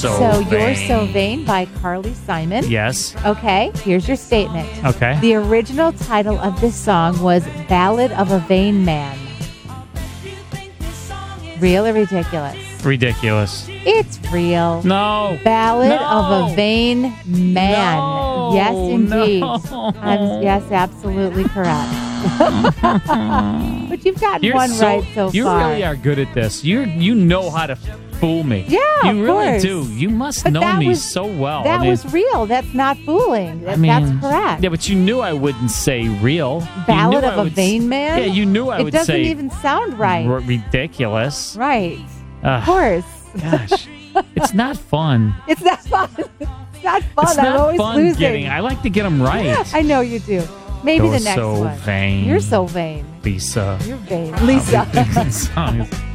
So Vain. You're So Vain by Carly Simon. Yes. Okay, here's your statement. Okay. The original title of this song was Ballad of a Vain Man. Real or ridiculous? Ridiculous. It's real. No. Ballad No. of a Vain Man. No. Yes, indeed. No. Yes, absolutely correct. But you've gotten one right so you far. You really are good at this. You know how to fool me. Yeah, you of really course. do. You must But know that me was- so well. That was real. That's not fooling. That's correct. Yeah, but you knew I wouldn't say real. Ballad You knew of I a would Vain Man? Yeah, you knew I It would doesn't say even sound right. Ridiculous. Right. Ugh. Of course. Gosh, it's not fun. It's not fun. It's not fun. It's I'm not always fun losing. I like to get them right. I know you do. Maybe You're the next so one. vain. You're so vain. Lisa. You're vain. Lisa. Song is-